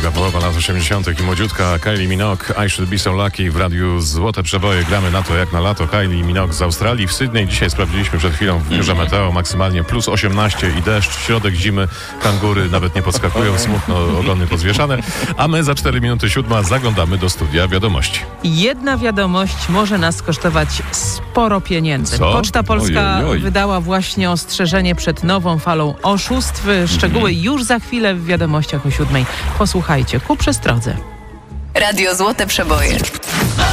druga połowa lat 80. i młodziutka Kylie Minogue, I Should Be So Lucky w radiu Złote Przeboje. Gramy na to jak na lato. Kylie Minogue z Australii, w Sydney. Dzisiaj sprawdziliśmy przed chwilą w biurze meteo, maksymalnie plus 18 i deszcz, środek zimy, kangury nawet nie podskakują, smutno, ogony pozwieszane. A my za 4 minuty 7 zaglądamy do studia wiadomości. Jedna wiadomość może nas kosztować sporo pieniędzy. Co? Poczta Polska Ojej. wydała właśnie ostrzeżenie przed nową falą oszustw. Szczegóły już za chwilę w wiadomościach o 7. Posłuchajcie, ku przestrodze. Radio Złote Przeboje.